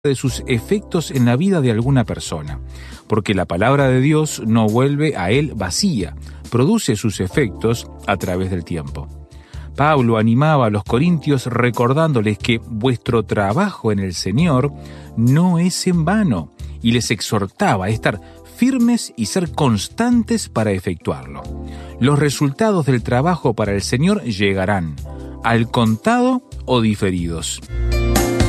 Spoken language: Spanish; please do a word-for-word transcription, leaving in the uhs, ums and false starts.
de sus efectos en la vida de alguna persona, porque la palabra de Dios no vuelve a él vacía, produce sus efectos a través del tiempo. Pablo animaba a los corintios recordándoles que vuestro trabajo en el Señor no es en vano, y les exhortaba a estar firmes y ser constantes para efectuarlo. Los resultados del trabajo para el Señor llegarán, al contado o diferidos.